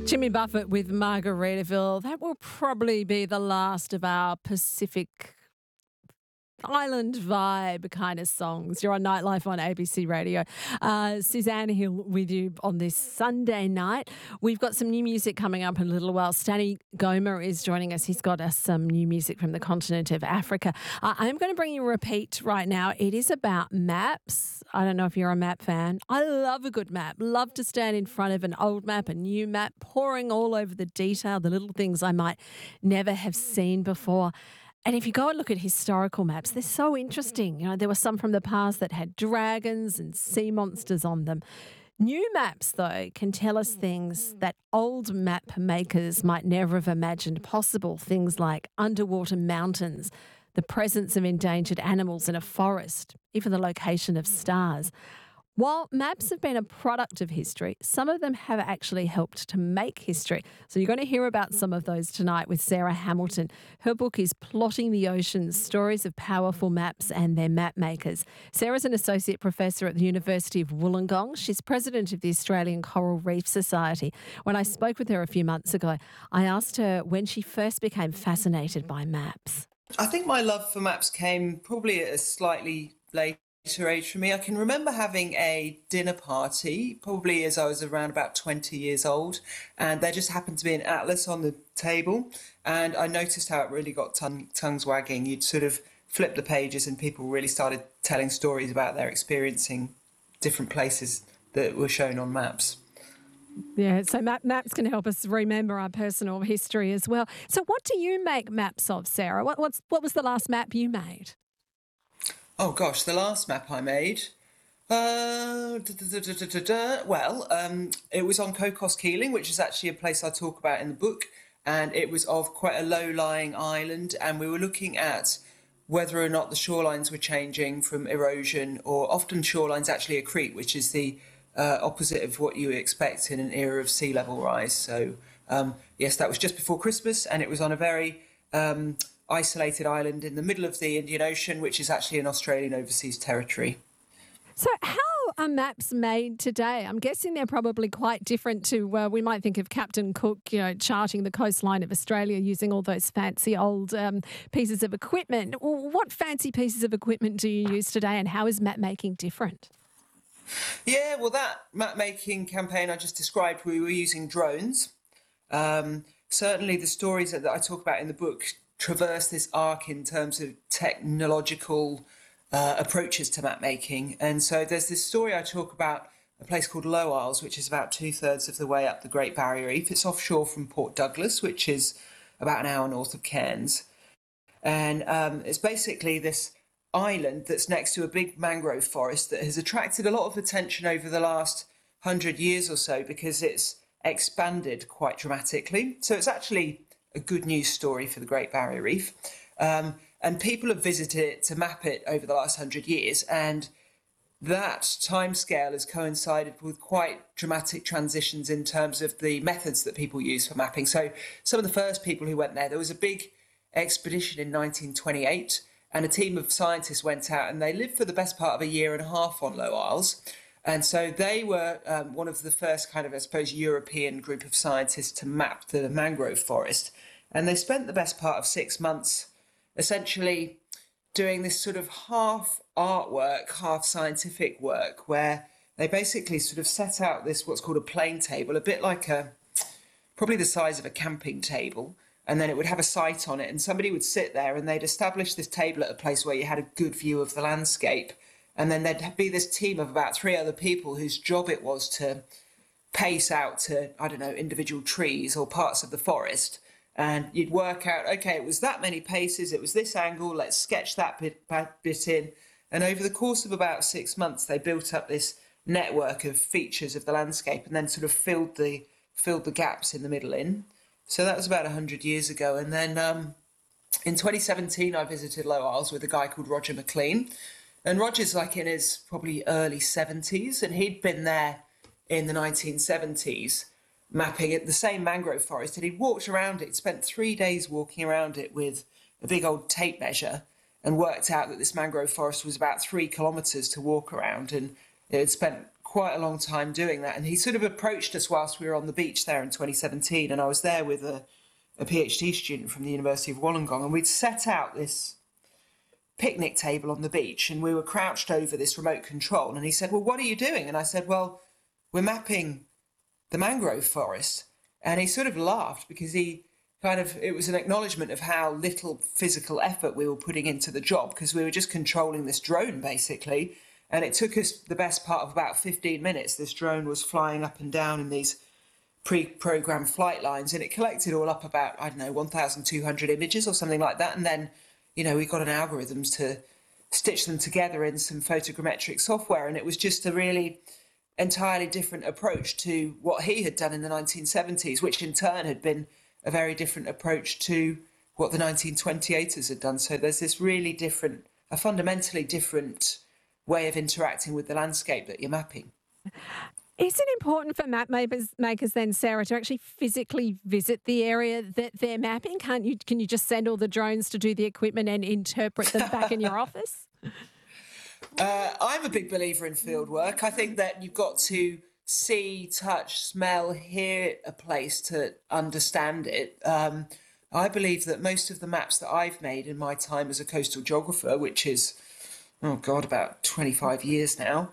Jimmy Buffett with Margaritaville. That will probably be the last of our Pacific Island vibe kind of songs. You're on Nightlife on ABC Radio. Suzanne Hill with you on this Sunday night. We've got some new music coming up in a little while. Stanny Goma is joining us. He's got us some new music from the continent of Africa. I'm going to bring you a repeat right now. It is about maps. I don't know if you're a map fan. I love a good map. Love to stand in front of an old map, a new map, poring all over the detail, the little things I might never have seen before. And if you go and look at historical maps, they're so interesting. You know, there were some from the past that had dragons and sea monsters on them. New maps, though, can tell us things that old map makers might never have imagined possible. Things like underwater mountains, the presence of endangered animals in a forest, even the location of stars. While maps have been a product of history, some of them have actually helped to make history. So you're going to hear about some of those tonight with Sarah Hamilton. Her book is Plotting the Oceans, Stories of Powerful Maps and Their Map Makers. Sarah's an associate professor at the University of Wollongong. She's president of the Australian Coral Reef Society. When I spoke with her a few months ago, I asked her when she first became fascinated by maps. I think my love for maps came probably at a slightly later age for me. I can remember having a dinner party, probably as I was around about 20 years old, and there just happened to be an atlas on the table, and I noticed how it really got tongues wagging. You'd sort of flip the pages and people really started telling stories about their experiencing different places that were shown on maps. Yeah, so maps can help us remember our personal history as well. So what do you make maps of, Sarah? What was the last map you made? Oh gosh, the last map I made. Well, it was on Cocos Keeling, which is actually a place I talk about in the book, and it was of quite a low-lying island, and we were looking at whether or not the shorelines were changing from erosion, or often shorelines actually accrete, which is the opposite of what you expect in an era of sea level rise. So yes, that was just before Christmas, and it was on a very isolated island in the middle of the Indian Ocean, which is actually an Australian overseas territory. So how are maps made today? I'm guessing they're probably quite different to, we might think of Captain Cook, charting the coastline of Australia using all those fancy old pieces of equipment. What fancy pieces of equipment do you use today, and how is map making different? Yeah, well, that map-making campaign I just described, we were using drones. Certainly the stories that I talk about in the book traverse this arc in terms of technological approaches to map-making. And so there's this story I talk about, a place called Low Isles, which is about 2/3 of the way up the Great Barrier Reef. It's offshore from Port Douglas, which is about an hour north of Cairns. And it's basically this island that's next to a big mangrove forest that has attracted a lot of attention over the last 100 years or so because it's expanded quite dramatically. So it's actually a good news story for the Great Barrier Reef. And people have visited it to map it over the last 100 years. And that timescale has coincided with quite dramatic transitions in terms of the methods that people use for mapping. So some of the first people who went there was a big expedition in 1928, and a team of scientists went out and they lived for the best part of a year and a half on Low Isles. And so they were one of the first kind of, I suppose, European group of scientists to map the mangrove forest. And they spent the best part of 6 months essentially doing this sort of half artwork, half scientific work, where they basically sort of set out this, what's called a plane table, a bit like probably the size of a camping table. And then it would have a sight on it, and somebody would sit there and they'd establish this table at a place where you had a good view of the landscape. And then there'd be this team of about 3 other people whose job it was to pace out to, I don't know, individual trees or parts of the forest. And you'd work out, okay, it was that many paces, it was this angle, let's sketch that bit in. And over the course of about 6 months, they built up this network of features of the landscape and then sort of filled the gaps in the middle in. So that was about 100 years ago. And then in 2017, I visited Low Isles with a guy called Roger McLean. And Roger's like in his probably early 70s, and he'd been there in the 1970s mapping the same mangrove forest. And he'd walked around it, spent 3 days walking around it with a big old tape measure, and worked out that this mangrove forest was about 3 kilometres to walk around. And it had spent quite a long time doing that. And he sort of approached us whilst we were on the beach there in 2017. And I was there with a PhD student from the University of Wollongong. And we'd set out this picnic table on the beach and we were crouched over this remote control. And he said, well, what are you doing? And I said, well, we're mapping the mangrove forest. And he sort of laughed because it was an acknowledgement of how little physical effort we were putting into the job, because we were just controlling this drone basically. And it took us the best part of about 15 minutes. This drone was flying up and down in these pre-programmed flight lines, and it collected all up about, 1,200 images or something like that. And then, we got an algorithms to stitch them together in some photogrammetric software. And it was just a really entirely different approach to what he had done in the 1970s, which in turn had been a very different approach to what the 1928ers had done. So there's this really a fundamentally different way of interacting with the landscape that you're mapping. Is it important for map makers then, Sarah, to actually physically visit the area that they're mapping? Can you just send all the drones to do the equipment and interpret them back in your office? I'm a big believer in field work. I think that you've got to see, touch, smell, hear a place to understand it. I believe that most of the maps that I've made in my time as a coastal geographer, which is, about 25 years now,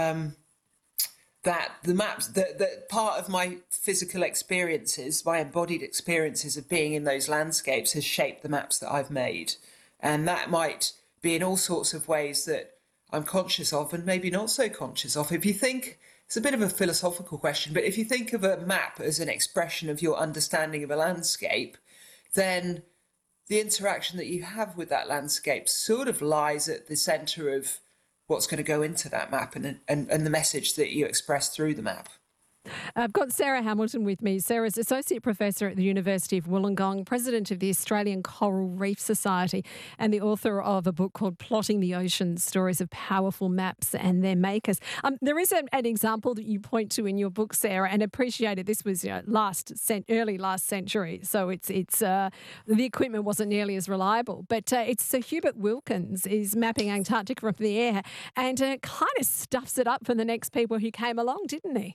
that the maps, that part of my physical experiences, my embodied experiences of being in those landscapes has shaped the maps that I've made. And that might be in all sorts of ways that I'm conscious of and maybe not so conscious of. If you think, it's a bit of a philosophical question, but if you think of a map as an expression of your understanding of a landscape, then the interaction that you have with that landscape sort of lies at the centre of what's going to go into that map and the message that you express through the map. I've got Sarah Hamilton with me. Sarah's Associate Professor at the University of Wollongong, President of the Australian Coral Reef Society, and the author of a book called Plotting the Ocean, Stories of Powerful Maps and Their Makers. There is an example that you point to in your book, Sarah, and appreciated this was early last century, so it's the equipment wasn't nearly as reliable. But it's Sir Hubert Wilkins is mapping Antarctica from the air and kind of stuffs it up for the next people who came along, didn't he?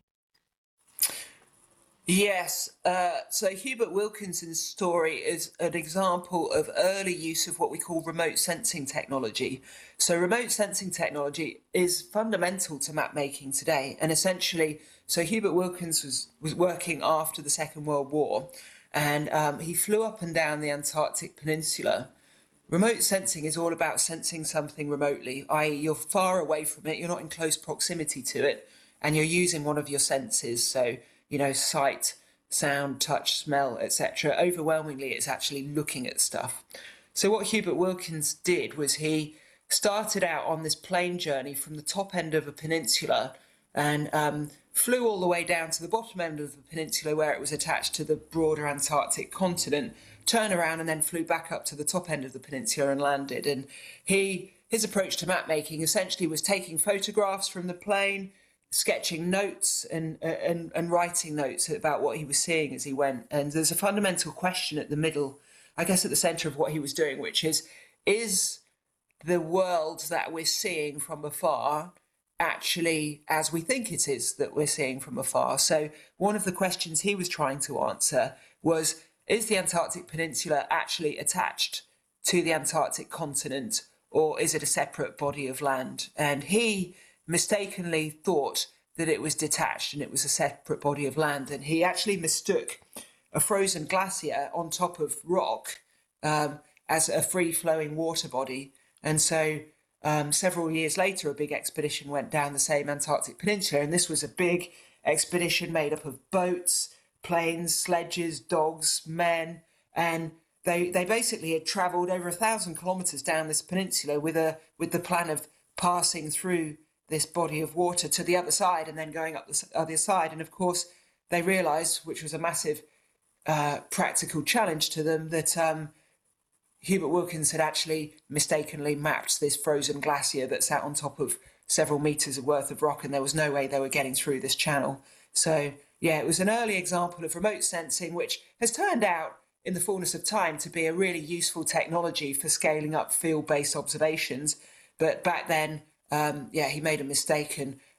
Yes, so Hubert Wilkinson's story is an example of early use of what we call remote sensing technology. So remote sensing technology is fundamental to map making today. And essentially, so Hubert Wilkins was working after the Second World War, and he flew up and down the Antarctic Peninsula. Remote sensing is all about sensing something remotely, i.e. you're far away from it, you're not in close proximity to it, and you're using one of your senses. So sight, sound, touch, smell, etc. Overwhelmingly, it's actually looking at stuff. So what Hubert Wilkins did was he started out on this plane journey from the top end of a peninsula and flew all the way down to the bottom end of the peninsula where it was attached to the broader Antarctic continent, turned around and then flew back up to the top end of the peninsula and landed. And his approach to map making essentially was taking photographs from the plane, sketching notes and writing notes about what he was seeing as he went. And there's a fundamental question at the middle, I guess at the centre of what he was doing, which is the world that we're seeing from afar actually as we think it is that we're seeing from afar? So one of the questions he was trying to answer was, is the Antarctic Peninsula actually attached to the Antarctic continent, or is it a separate body of land? And he mistakenly thought that it was detached and it was a separate body of land. And he actually mistook a frozen glacier on top of rock as a free-flowing water body. And so several years later, a big expedition went down the same Antarctic Peninsula. And this was a big expedition made up of boats, planes, sledges, dogs, men. And they basically had travelled over 1,000 kilometres down this peninsula with the plan of passing through this body of water to the other side and then going up the other side. And of course, they realised, which was a massive practical challenge to them, that Hubert Wilkins had actually mistakenly mapped this frozen glacier that sat on top of several metres worth of rock, and there was no way they were getting through this channel. So, yeah, it was an early example of remote sensing, which has turned out in the fullness of time to be a really useful technology for scaling up field-based observations. But back then, he made a mistake and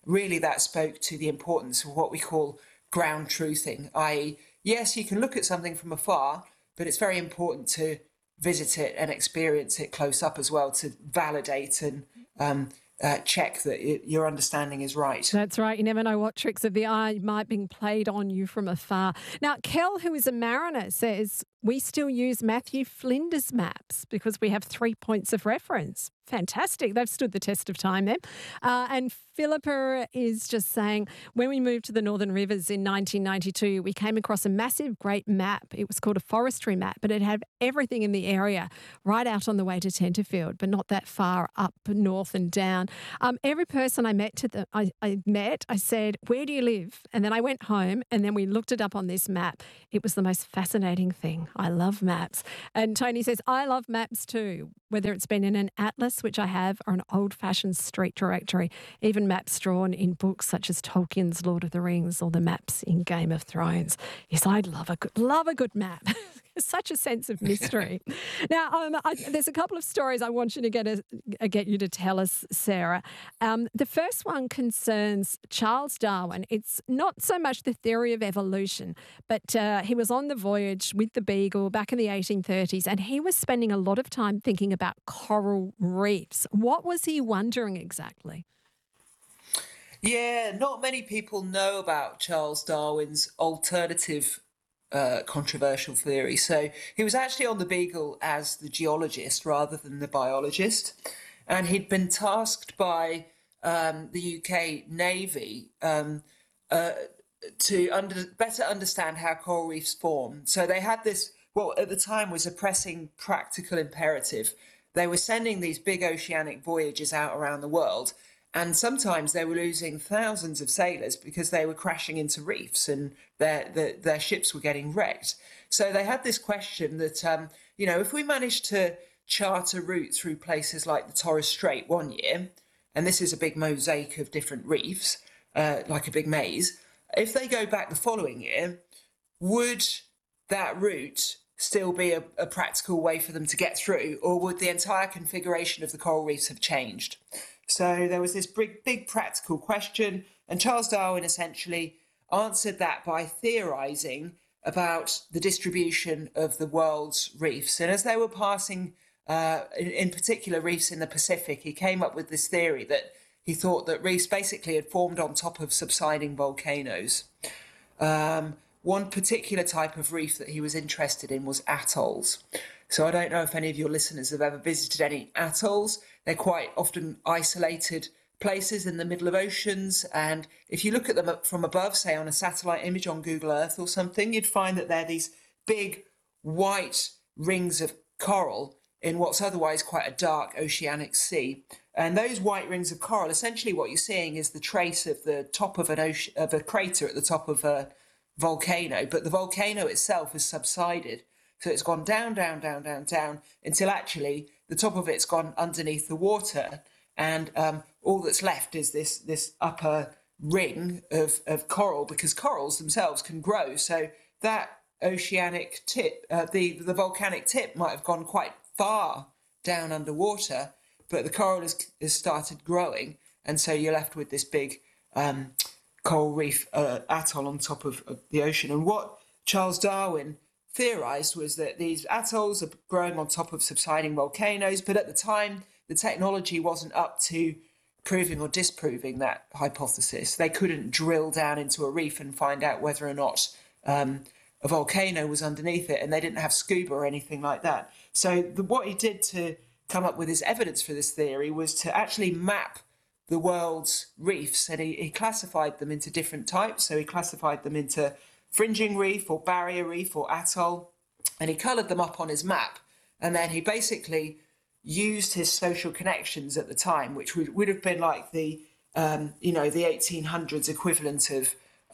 really that spoke to the importance of what we call ground truthing, i.e., yes, you can look at something from afar, but it's very important to visit it and experience it close up as well to validate and check that your understanding is right. That's right. You never know what tricks of the eye might be played on you from afar. Now, Kel, who is a mariner, says we still use Matthew Flinders maps because we have 3 points of reference. Fantastic. They've stood the test of time then. And Philippa is just saying, when we moved to the Northern Rivers in 1992, we came across a massive great map. It was called a forestry map, but it had everything in the area right out on the way to Tenterfield, but not that far up north and down. Every person I met, I said, where do you live? And then I went home and then we looked it up on this map. It was the most fascinating thing. I love maps. And Tony says, I love maps too, whether it's been in an atlas, which I have, or an old-fashioned street directory, even maps drawn in books such as Tolkien's Lord of the Rings or the maps in Game of Thrones. Yes, I love a good map. Such a sense of mystery. Now, there's a couple of stories I want you to get you to tell us, Sarah. The first one concerns Charles Darwin. It's not so much the theory of evolution, but he was on the voyage with the Beagle back in the 1830s, and he was spending a lot of time thinking about coral reefs. What was he wondering exactly? Yeah, not many people know about Charles Darwin's alternative controversial theory. So he was actually on the Beagle as the geologist rather than the biologist, and he'd been tasked by the UK Navy to better understand how coral reefs form. So they had this, what at the time was a pressing practical imperative. They were sending these big oceanic voyages out around the world, and sometimes they were losing thousands of sailors because they were crashing into reefs and their ships were getting wrecked. So they had this question that, if we managed to chart a route through places like the Torres Strait one year, and this is a big mosaic of different reefs, like a big maze, if they go back the following year, would that route still be a practical way for them to get through, or would the entire configuration of the coral reefs have changed? So there was this big practical question, and Charles Darwin essentially answered that by theorising about the distribution of the world's reefs. And as they were passing, in particular reefs in the Pacific, he came up with this theory that he thought that reefs basically had formed on top of subsiding volcanoes. One particular type of reef that he was interested in was atolls. So I don't know if any of your listeners have ever visited any atolls. They're quite often isolated places in the middle of oceans. And if you look at them from above, say on a satellite image on Google Earth or something, you'd find that they're these big white rings of coral in what's otherwise quite a dark oceanic sea. And those white rings of coral, essentially what you're seeing is the trace of the top of a crater at the top of a volcano. But the volcano itself has subsided. So it's gone down, down, down, down, down, until actually the top of it's gone underneath the water. And all that's left is this upper ring of coral, because corals themselves can grow. So that oceanic tip, the volcanic tip might have gone quite far down underwater, but the coral has started growing. And so you're left with this big coral reef atoll on top of the ocean. And what Charles Darwin theorized was that these atolls are growing on top of subsiding volcanoes, but at the time the technology wasn't up to proving or disproving that hypothesis. They couldn't drill down into a reef and find out whether or not a volcano was underneath it, and they didn't have scuba or anything like that. So what he did to come up with his evidence for this theory was to actually map the world's reefs, and he classified them into different types. So he classified them into fringing reef or barrier reef or atoll, and he coloured them up on his map. And then he basically used his social connections at the time, which would have been like the 1800s equivalent of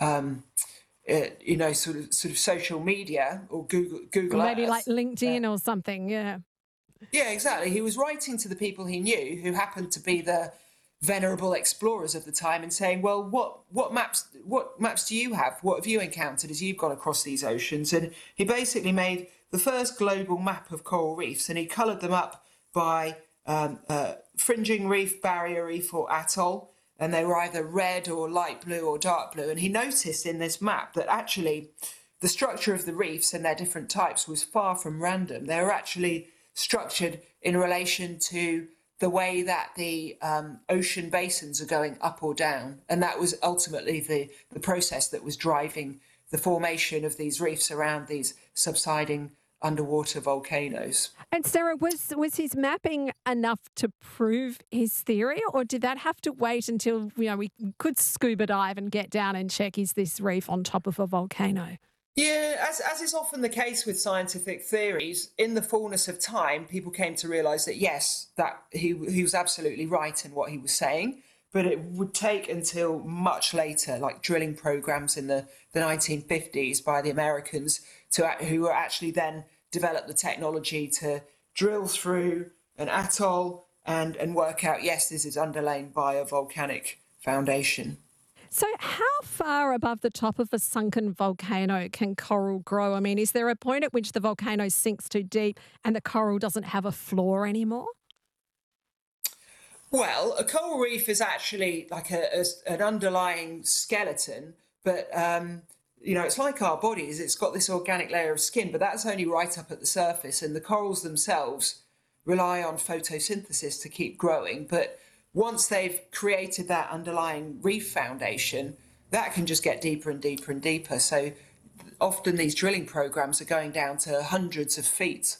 sort of social media or Google maybe Earth. Like LinkedIn or something. Yeah exactly. He was writing to the people he knew, who happened to be the venerable explorers of the time, and saying, well, what maps do you have? What have you encountered as you've gone across these oceans? And he basically made the first global map of coral reefs, and he coloured them up by fringing reef, barrier reef or atoll. and they were either red or light blue or dark blue. And he noticed in this map that actually the structure of the reefs and their different types was far from random. They were actually structured in relation to the way that the ocean basins are going up or down. And that was ultimately the process that was driving the formation of these reefs around these subsiding underwater volcanoes. And Sarah, was his mapping enough to prove his theory, or did that have to wait until we could scuba dive and get down and check, is this reef on top of a volcano? Yeah, as is often the case with scientific theories, in the fullness of time, people came to realise that yes, that he was absolutely right in what he was saying, but it would take until much later, like drilling programs in the 1950s by the Americans, who were actually then developed the technology to drill through an atoll and work out, yes, this is underlain by a volcanic foundation. So how far above the top of a sunken volcano can coral grow? I mean, is there a point at which the volcano sinks too deep and the coral doesn't have a floor anymore? Well, a coral reef is actually like an underlying skeleton, but it's like our bodies. It's got this organic layer of skin, but that's only right up at the surface. And the corals themselves rely on photosynthesis to keep growing. But once they've created that underlying reef foundation, that can just get deeper and deeper and deeper. So often these drilling programs are going down to hundreds of feet.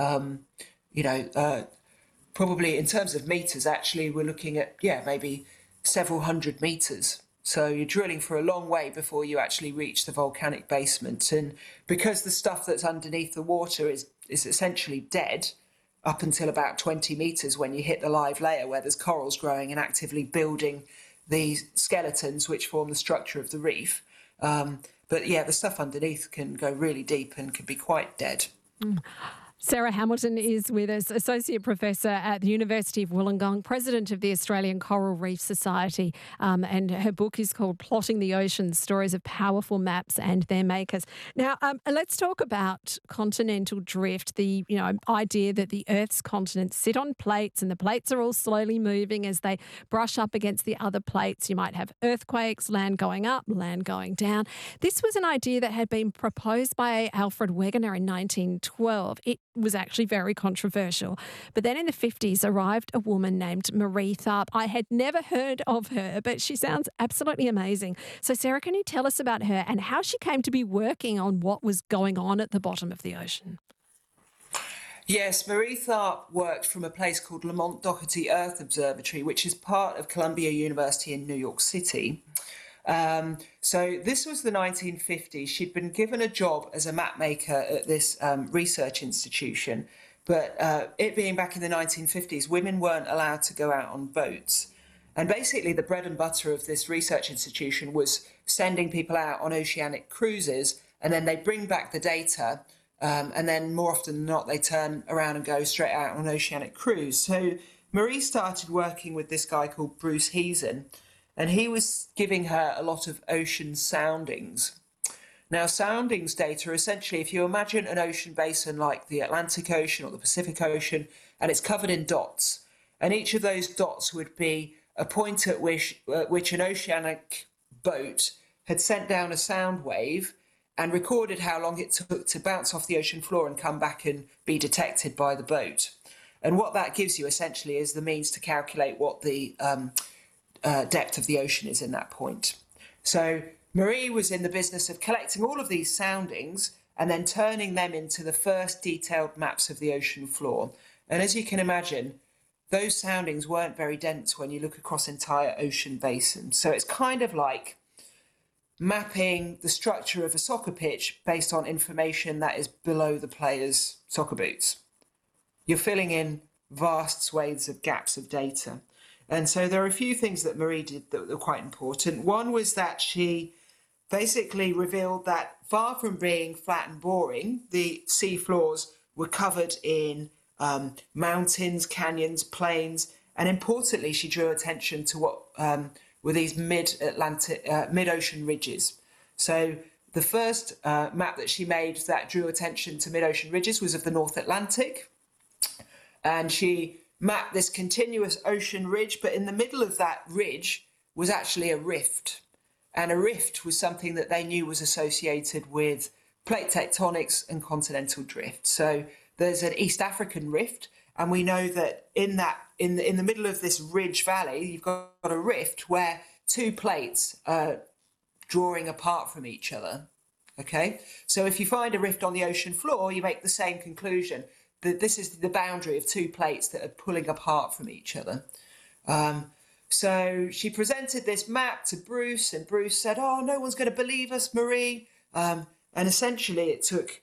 Probably in terms of meters, actually, we're looking at, maybe several hundred meters. So you're drilling for a long way before you actually reach the volcanic basement. And because the stuff that's underneath the water is essentially dead up until about 20 meters when you hit the live layer where there's corals growing and actively building the skeletons which form the structure of the reef. The stuff underneath can go really deep and can be quite dead. Sarah Hamilton is with us, Associate Professor at the University of Wollongong, President of the Australian Coral Reef Society, and her book is called Plotting the Ocean, Stories of Powerful Maps and Their Makers. Now, let's talk about continental drift, the idea that the Earth's continents sit on plates and the plates are all slowly moving as they brush up against the other plates. You might have earthquakes, land going up, land going down. This was an idea that had been proposed by Alfred Wegener in 1912. It was actually very controversial. But then in the 50s arrived a woman named Marie Tharp. I had never heard of her, but she sounds absolutely amazing. So Sarah, can you tell us about her and how she came to be working on what was going on at the bottom of the ocean? Yes, Marie Tharp worked from a place called Lamont Doherty Earth Observatory, which is part of Columbia University in New York City. So this was the 1950s. She'd been given a job as a map maker at this research institution, but it being back in the 1950s, women weren't allowed to go out on boats. And basically the bread and butter of this research institution was sending people out on oceanic cruises, and then they bring back the data, and then more often than not, they turn around and go straight out on an oceanic cruise. So Marie started working with this guy called Bruce Heason, and he was giving her a lot of ocean soundings. Now, soundings data are essentially, if you imagine an ocean basin like the Atlantic Ocean or the Pacific Ocean, and it's covered in dots, and each of those dots would be a point at which an oceanic boat had sent down a sound wave and recorded how long it took to bounce off the ocean floor and come back and be detected by the boat. And what that gives you essentially is the means to calculate what the depth of the ocean is in that point. So Marie was in the business of collecting all of these soundings and then turning them into the first detailed maps of the ocean floor. And as you can imagine, those soundings weren't very dense when you look across entire ocean basins. So it's kind of like mapping the structure of a soccer pitch based on information that is below the player's soccer boots. You're filling in vast swathes of gaps of data. And so there are a few things that Marie did that were quite important. One was that she basically revealed that far from being flat and boring, the sea floors were covered in mountains, canyons, plains, and importantly, she drew attention to what were these mid-ocean ridges. So the first map that she made that drew attention to mid-ocean ridges was of the North Atlantic, and she mapped this continuous ocean ridge, but in the middle of that ridge was actually a rift. And a rift was something that they knew was associated with plate tectonics and continental drift. So there's an East African rift, and we know that in the middle of this ridge valley, you've got a rift where two plates are drawing apart from each other. Okay, so if you find a rift on the ocean floor, you make the same conclusion, that this is the boundary of two plates that are pulling apart from each other. So she presented this map to Bruce, and Bruce said, "Oh, no one's going to believe us, Marie." And essentially it took,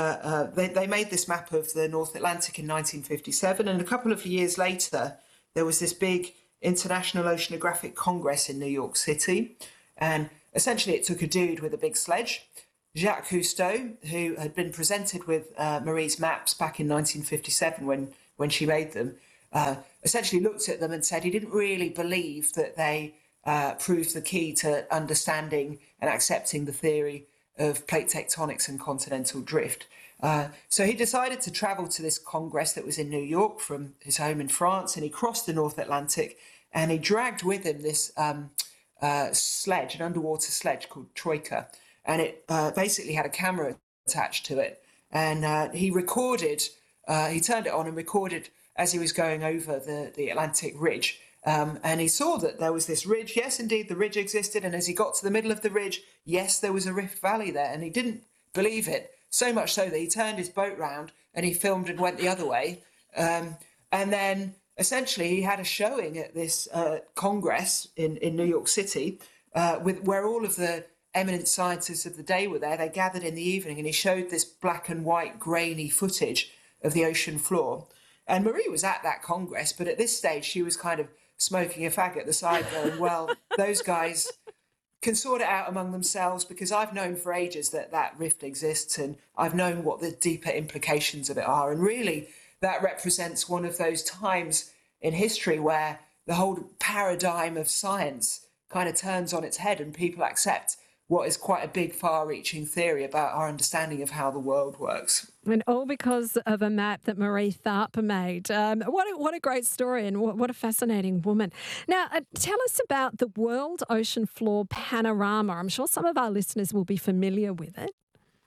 they made this map of the North Atlantic in 1957, and a couple of years later, there was this big International Oceanographic Congress in New York City. And essentially it took a dude with a big sledge, Jacques Cousteau, who had been presented with Marie's maps back in 1957 when she made them, essentially looked at them and said he didn't really believe that they proved the key to understanding and accepting the theory of plate tectonics and continental drift. So he decided to travel to this Congress that was in New York from his home in France, and he crossed the North Atlantic, and he dragged with him this sledge, an underwater sledge called Troika. And it basically had a camera attached to it. And he recorded, he turned it on and recorded as he was going over the Atlantic ridge. And he saw that there was this ridge. Yes, indeed, the ridge existed. And as he got to the middle of the ridge, yes, there was a rift valley there. And he didn't believe it, so much so that he turned his boat round and he filmed and went the other way. And then essentially he had a showing at this Congress in New York City where all of the eminent scientists of the day were there. They gathered in the evening, and he showed this black and white grainy footage of the ocean floor. And Marie was at that Congress, but at this stage she was kind of smoking a fag at the side going, well, those guys can sort it out among themselves, because I've known for ages that rift exists, and I've known what the deeper implications of it are. And really that represents one of those times in history where the whole paradigm of science kind of turns on its head, and people accept what is quite a big, far-reaching theory about our understanding of how the world works. And all because of a map that Marie Tharp made. What a great story, and what a fascinating woman. Now, tell us about the World Ocean Floor Panorama. I'm sure some of our listeners will be familiar with it.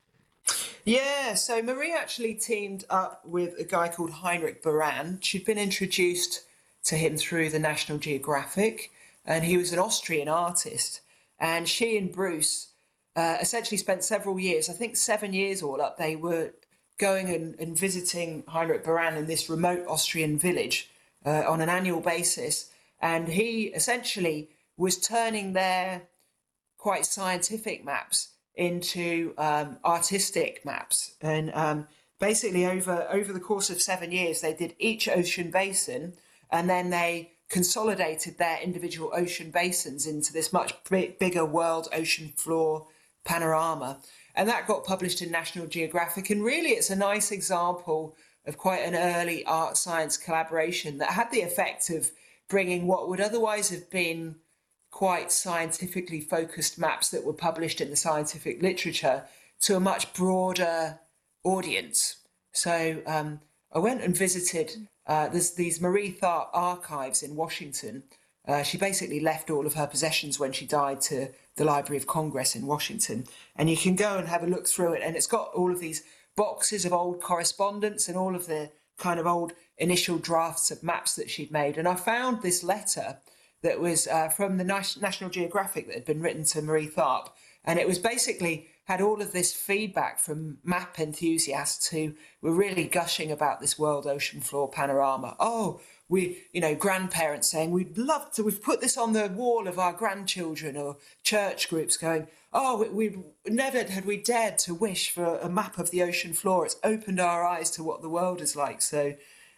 Yeah, so Marie actually teamed up with a guy called Heinrich Buran. She'd been introduced to him through the National Geographic, and he was an Austrian artist. And she and Bruce essentially spent several years, I think 7 years all up. They were going and visiting Heinrich Buran in this remote Austrian village on an annual basis. And he essentially was turning their quite scientific maps into artistic maps. And basically over the course of 7 years, they did each ocean basin, and then they consolidated their individual ocean basins into this much bigger world ocean floor panorama. And that got published in National Geographic. And really, it's a nice example of quite an early art science collaboration that had the effect of bringing what would otherwise have been quite scientifically focused maps that were published in the scientific literature to a much broader audience. So I went and visited there's these Marie Tharp archives in Washington. She basically left all of her possessions when she died to the Library of Congress in Washington. And you can go and have a look through it. And it's got all of these boxes of old correspondence and all of the kind of old initial drafts of maps that she'd made. And I found this letter that was from the National Geographic that had been written to Marie Tharp. And it was basically had all of this feedback from map enthusiasts who were really gushing about this world ocean floor panorama. Oh, grandparents saying, we've put this on the wall of our grandchildren, or church groups going, oh, we never had we dared to wish for a map of the ocean floor. It's opened our eyes to what the world is like. So,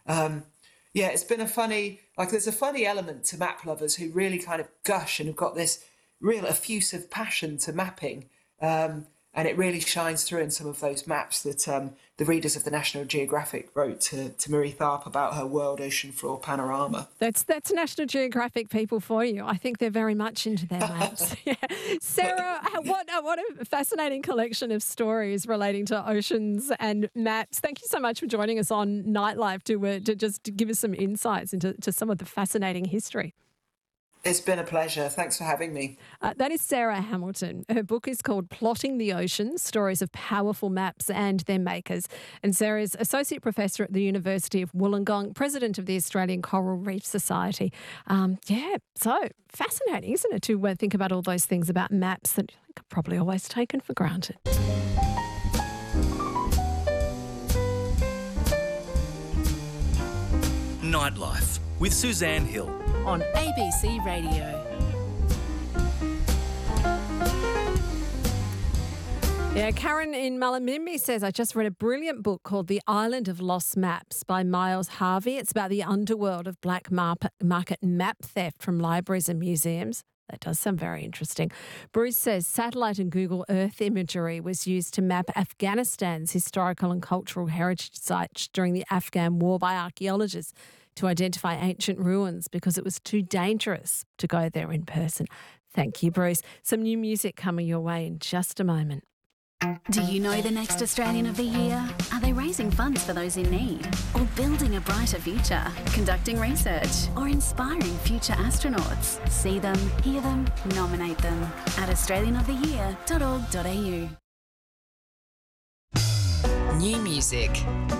it's been there's a funny element to map lovers who really kind of gush and have got this real effusive passion to mapping. And it really shines through in some of those maps that the readers of the National Geographic wrote to Marie Tharp about her world ocean floor panorama. That's National Geographic people for you. I think they're very much into their maps. Yeah. Sarah, what a fascinating collection of stories relating to oceans and maps. Thank you so much for joining us on Nightlife to just give us some insights into some of the fascinating history. It's been a pleasure. Thanks for having me. That is Sarah Hamilton. Her book is called Plotting the Ocean Stories of Powerful Maps and Their Makers. And Sarah is Associate Professor at the University of Wollongong, President of the Australian Coral Reef Society. So fascinating, isn't it, to think about all those things about maps that are probably always taken for granted. Nightlife with Suzanne Hill on ABC Radio. Yeah, Karen in Malamimbi says, I just read a brilliant book called The Island of Lost Maps by Miles Harvey. It's about the underworld of black market map theft from libraries and museums. That does sound very interesting. Bruce says satellite and Google Earth imagery was used to map Afghanistan's historical and cultural heritage sites during the Afghan war by archaeologists to identify ancient ruins because it was too dangerous to go there in person. Thank you, Bruce. Some new music coming your way in just a moment. Do you know the next Australian of the Year? Are they raising funds for those in need? Or building a brighter future? Conducting research? Or inspiring future astronauts? See them, hear them, nominate them at australianoftheyear.org.au. New music.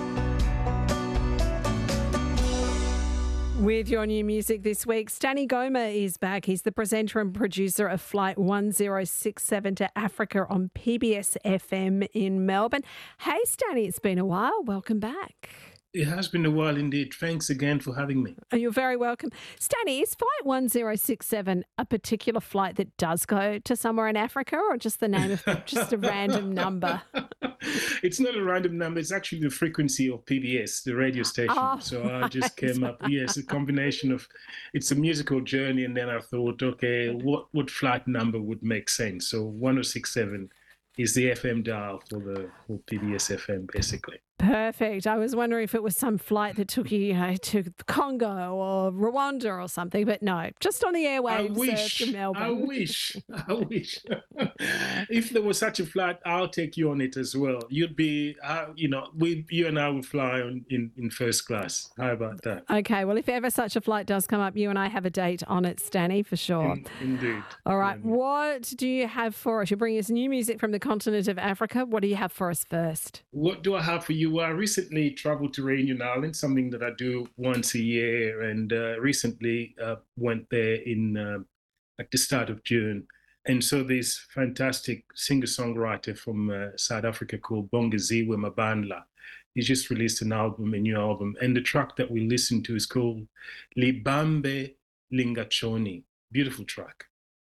With your new music this week, Stanny Goma is back. He's the presenter and producer of Flight 1067 to Africa on PBS FM in Melbourne. Hey, Stanny, it's been a while. Welcome back. It has been a while indeed. Thanks again for having me. Oh, you're very welcome. Stanny, is Flight 1067 a particular flight that does go to somewhere in Africa, or just the name of just a random number? It's not a random number. It's actually the frequency of PBS, the radio station. So I just came up. Yes, a combination of, it's a musical journey. And then I thought, okay, what flight number would make sense? So 1067 is the FM dial for PBS FM, basically. Perfect. I was wondering if it was some flight that took you, to Congo or Rwanda or something, but no, just on the airwaves to Melbourne. I wish. If there was such a flight, I'll take you on it as well. You'd be, you and I will fly in first class. How about that? Okay. Well, if ever such a flight does come up, you and I have a date on it, Stanny, for sure. Indeed. All right. Yeah. What do you have for us? You're bringing us new music from the continent of Africa. What do you have for us first? What do I have for you? I recently traveled to Réunion Island, something that I do once a year, and recently went there at the start of June. And so this fantastic singer-songwriter from South Africa called Bongeziwe Mabandla, he just released a new album, and the track that we listened to is called Libambe Lingachoni. Beautiful track.